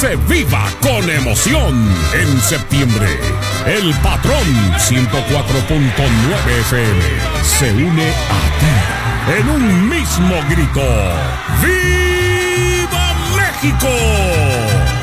se viva con emoción. En septiembre, el Patrón 104.9 FM se une a ti en un mismo grito. ¡Viva México!